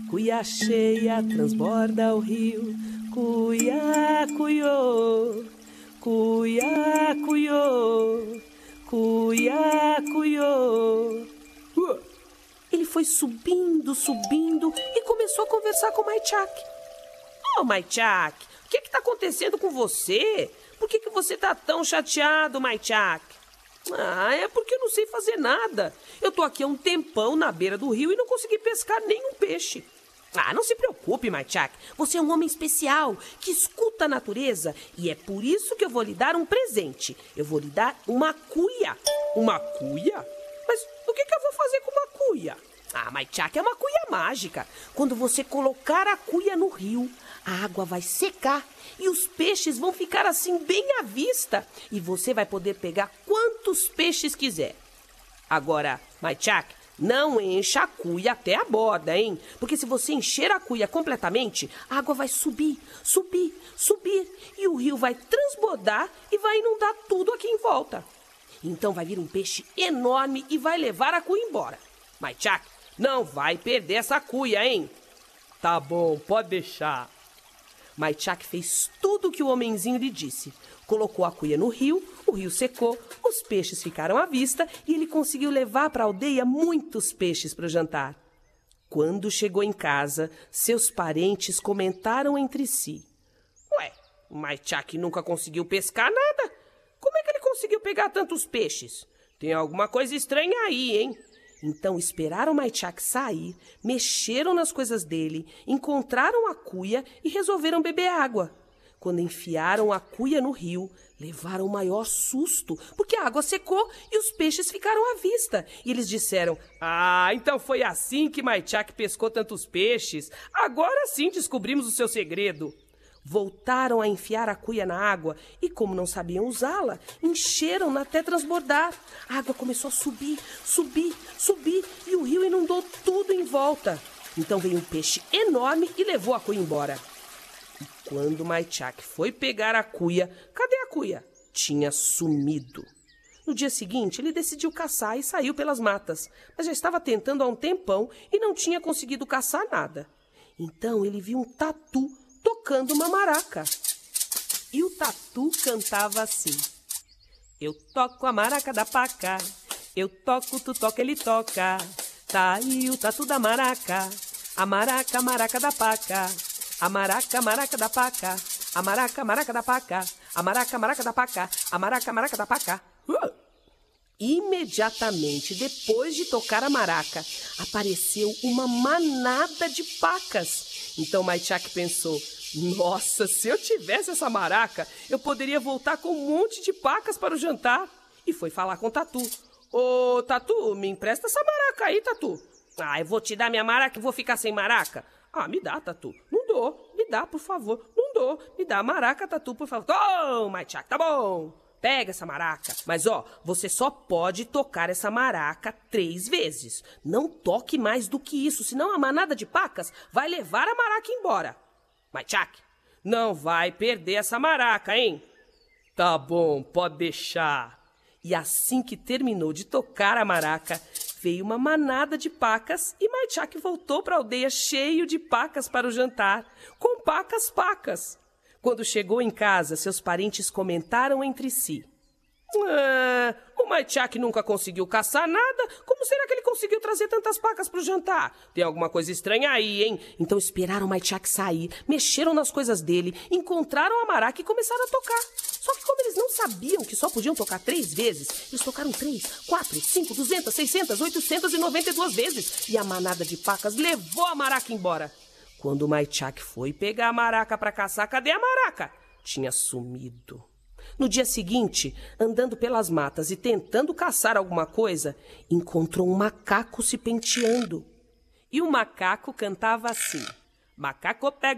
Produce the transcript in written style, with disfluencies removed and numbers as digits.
Cuia cheia transborda o rio, cuia, cuiô, cuia, cuiô, cuia, cuiô. Ele foi subindo, subindo e começou a conversar com o Maichak. Oh, Maichak, o que está acontecendo com você? Por que você está tão chateado, Maichak? Ah, é porque eu não sei fazer nada. Eu tô aqui há um tempão na beira do rio e não consegui pescar nenhum peixe. Ah, não se preocupe, Maichak. Você é um homem especial, que escuta a natureza. E é por isso que eu vou lhe dar um presente. Eu vou lhe dar uma cuia. Uma cuia? Mas o que eu vou fazer com uma cuia? Ah, Maichak, é uma cuia mágica. Quando você colocar a cuia no rio, a água vai secar e os peixes vão ficar assim bem à vista. E você vai poder pegar quantos peixes quiser. Agora, Maichak, não encha a cuia até a borda, hein? Porque se você encher a cuia completamente, a água vai subir, subir, subir. E o rio vai transbordar e vai inundar tudo aqui em volta. Então vai vir um peixe enorme e vai levar a cuia embora. Maichak, não vai perder essa cuia, hein? Tá bom, pode deixar. Maichak fez tudo o que o homenzinho lhe disse. Colocou a cuia no rio, o rio secou, os peixes ficaram à vista e ele conseguiu levar para a aldeia muitos peixes para o jantar. Quando chegou em casa, seus parentes comentaram entre si. Ué, o Maichak nunca conseguiu pescar nada. Como é que ele conseguiu pegar tantos peixes? Tem alguma coisa estranha aí, hein? Então esperaram o Maichak sair, mexeram nas coisas dele, encontraram a cuia e resolveram beber água. Quando enfiaram a cuia no rio, levaram o maior susto, porque a água secou e os peixes ficaram à vista. E eles disseram, então foi assim que Maichak pescou tantos peixes. Agora sim descobrimos o seu segredo. Voltaram a enfiar a cuia na água e, como não sabiam usá-la, encheram-na até transbordar. A água começou a subir, subir, subir e o rio inundou tudo em volta. Então veio um peixe enorme e levou a cuia embora. E quando Maichak foi pegar a cuia, cadê a cuia? Tinha sumido. No dia seguinte, ele decidiu caçar e saiu pelas matas, mas já estava tentando há um tempão e não tinha conseguido caçar nada. Então ele viu um tatu tocando uma maraca. E o tatu cantava assim. Eu toco a maraca da paca, eu toco, tu toca, ele toca. Tá aí o tatu da maraca, a maraca da paca. A maraca da paca, a maraca da paca. A maraca da paca, a maraca da paca. Imediatamente depois de tocar a maraca, apareceu uma manada de pacas. Então Maichak pensou, nossa, se eu tivesse essa maraca, eu poderia voltar com um monte de pacas para o jantar. E foi falar com o Tatu. Ô, Tatu, me empresta essa maraca aí, Tatu. Eu vou te dar minha maraca e vou ficar sem maraca. Me dá, Tatu. Não dou. Me dá, por favor. Não dou. Me dá a maraca, Tatu, por favor. Oh, Maichak, tá bom. Pega essa maraca. Mas, você só pode tocar essa maraca 3 vezes. Não toque mais do que isso, senão a manada de pacas vai levar a maraca embora. Maichak, não vai perder essa maraca, hein? Tá bom, pode deixar. E assim que terminou de tocar a maraca, veio uma manada de pacas e Maichak voltou para a aldeia cheio de pacas para o jantar, com pacas. Quando chegou em casa, seus parentes comentaram entre si. O Maichak nunca conseguiu caçar nada. Como será que ele conseguiu trazer tantas pacas para o jantar? Tem alguma coisa estranha aí, hein? Então esperaram o Maichak sair, mexeram nas coisas dele, encontraram a maraca e começaram a tocar. Só que como eles não sabiam que só podiam tocar 3 vezes, eles tocaram 3, 4, 5, 200, 600, 892 vezes. E a manada de pacas levou a maraca embora. Quando o Maichak foi pegar a maraca para caçar, cadê a maraca? Tinha sumido. No dia seguinte, andando pelas matas e tentando caçar alguma coisa, encontrou um macaco se penteando. E o macaco cantava assim. Macaco pega